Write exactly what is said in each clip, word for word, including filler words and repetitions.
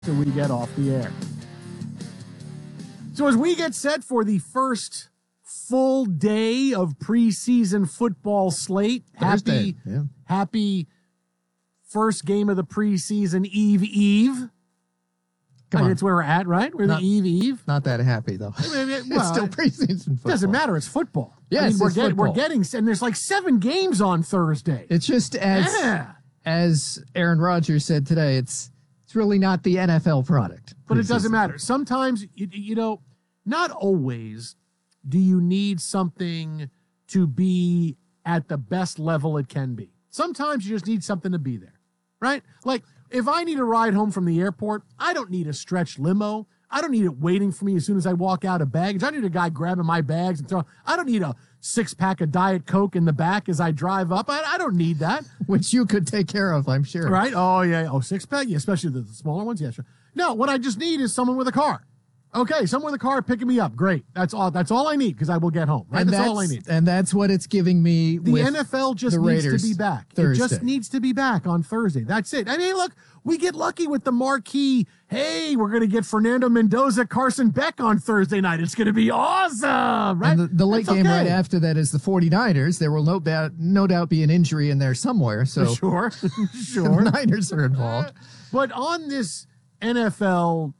Till we get off the air. So as we get set for the first full day of preseason football slate, Thursday, happy, yeah. happy first game of the preseason eve eve. Come I mean, on. it's where we're at, right? We're Not- the eve eve. Not that happy, though. I mean, it- It's well, still preseason football. Doesn't matter. It's football. Yes, I mean, we're, it's get, we're football. getting, and there's like seven games on Thursday. It's just as Yeah. as Aaron Rodgers said today, it's it's really not the N F L product. But it doesn't preseason. matter. Sometimes, you, you know, not always do you need something to be at the best level it can be. Sometimes you just need something to be there, right? Like, if I need a ride home from the airport, I don't need a stretched limo. I don't need it waiting for me as soon as I walk out of baggage. I don't need a guy grabbing my bags and throwing. I don't need a six-pack of Diet Coke in the back as I drive up. I, I don't need that. Which you could take care of, I'm sure. Right? Oh, yeah. Oh, six-pack? Yeah, especially the, the smaller ones? Yeah, sure. No, what I just need is someone with a car. Okay, someone with a car picking me up. Great. That's all That's all I need because I will get home. Right? And That's, that's all I need. And that's what it's giving me The with N F L just the needs Raiders to be back. Thursday. It just needs to be back on Thursday. That's it. I mean, look, we get lucky with the marquee. Hey, we're going to get Fernando Mendoza, Carson Beck on Thursday night. It's going to be awesome, right? And the, the late That's game okay. right after that is the 49ers. There will no doubt, no doubt be an injury in there somewhere. So Sure, the sure. Niners are involved. But on this N F L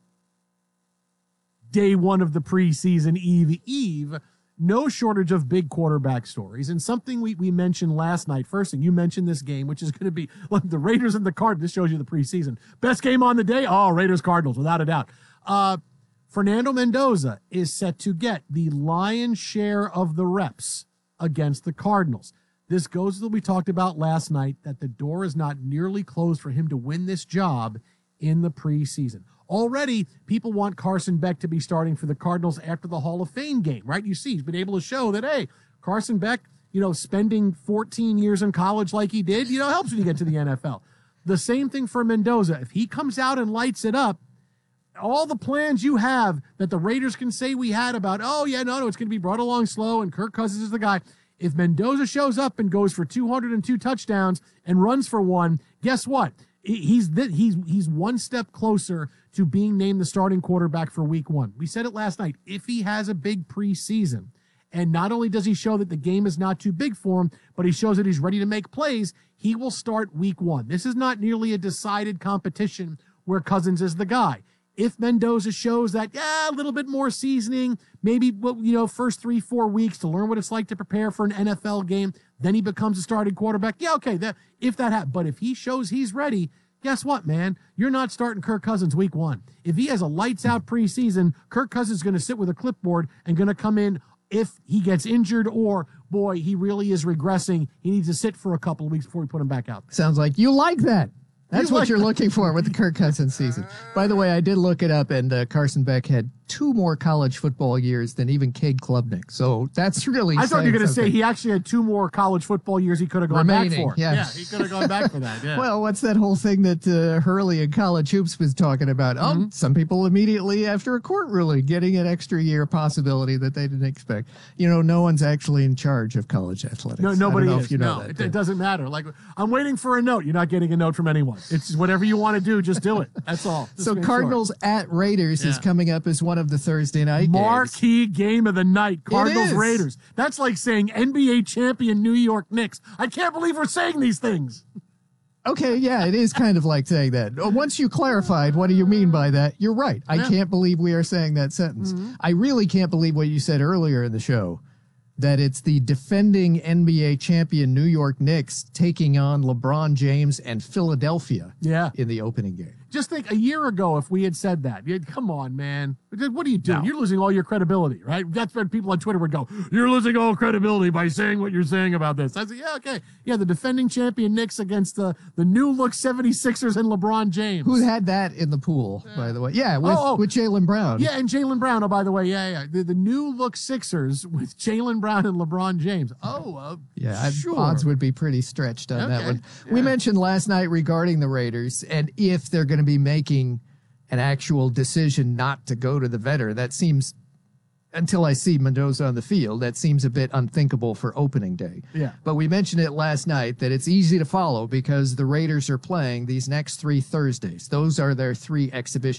day one of the preseason eve eve, no shortage of big quarterback stories. And something we, we mentioned last night, first thing, you mentioned this game, which is going to be look, the Raiders and the Cardinals. This shows you the preseason. Best game on the day? Oh, Raiders-Cardinals, without a doubt. Uh, Fernando Mendoza is set to get the lion's share of the reps against the Cardinals. This goes to what we talked about last night, that the door is not nearly closed for him to win this job in the preseason. Already, people want Carson Beck to be starting for the Cardinals after the Hall of Fame game, right? You see, he's been able to show that, hey, Carson Beck, you know, spending fourteen years in college like he did, you know, helps when you get to the N F L. The same thing for Mendoza. If he comes out and lights it up, all the plans you have that the Raiders can say we had about, oh, yeah, no, no, it's going to be brought along slow and Kirk Cousins is the guy. If Mendoza shows up and goes for two hundred two touchdowns and runs for one, guess what? He's he's he's one step closer to being named the starting quarterback for week one. We said it last night. If he has a big preseason, and not only does he show that the game is not too big for him, but he shows that he's ready to make plays, he will start week one. This is not nearly a decided competition where Cousins is the guy. If Mendoza shows that, yeah, a little bit more seasoning, maybe, you know, first three, four weeks to learn what it's like to prepare for an N F L game, then he becomes a starting quarterback. Yeah, okay, that if that happens. But if he shows he's ready, guess what, man? You're not starting Kirk Cousins week one. If he has a lights-out preseason, Kirk Cousins is going to sit with a clipboard and going to come in if he gets injured or, boy, he really is regressing. He needs to sit for a couple of weeks before we put him back out. Sounds like you like that. That's You what like you're that. looking for with the Kirk Cousins season. By the way, I did look it up, and uh, Carson Beck had two more college football years than even Cade Klubnik. So that's really I thought you were going to say something. he actually had two more college football years he could have gone Remaining, back for. yeah. Yeah, he could have gone back for that. Yeah. Well, what's that whole thing that uh, Hurley in College Hoops was talking about? Oh, Mm-hmm. some people immediately after a court ruling getting an extra year possibility that they didn't expect. You know, no one's actually in charge of college athletics. No, I nobody don't know is. if you know no, that. it, it doesn't matter. Like, I'm waiting for a note. You're not getting a note from anyone. It's whatever you want to do, just do it. That's all. Just So make Cardinals sure. at Raiders is Yeah. coming up as one of the Thursday night games. Marquee game of the night, Cardinals is. Raiders. That's like saying N B A champion New York Knicks. I can't believe we're saying these things. Okay, yeah, it is kind of like saying that. Uh, Once you clarified what do you mean by that, you're right. I Yeah. can't believe we are saying that sentence. I really can't believe what you said earlier in the show, that it's the defending N B A champion New York Knicks taking on LeBron James and Philadelphia Yeah. in the opening game. Just think a year ago if we had said that. you'd- Come on, man. What are you doing? No. You're losing all your credibility, right? That's when people on Twitter would go, you're losing all credibility by saying what you're saying about this. I said, yeah, okay. Yeah, the defending champion Knicks against the, the new look seventy-sixers and LeBron James. Who had that in the pool, by the way? Yeah, with, Oh, oh. with Jaylen Brown. Yeah, and Jaylen Brown. Oh, by the way, yeah, yeah. The, the new look Sixers with Jaylen Brown and LeBron James. Oh, uh, Yeah, I'd- sure. odds would be pretty stretched on that Okay, one. We yeah. mentioned last night regarding the Raiders and if they're going to be making an actual decision not to go to the veteran. That seems until I see Mendoza on the field. That seems a bit unthinkable for opening day. Yeah. But we mentioned it last night that it's easy to follow because the Raiders are playing these next three Thursdays. Those are their three exhibition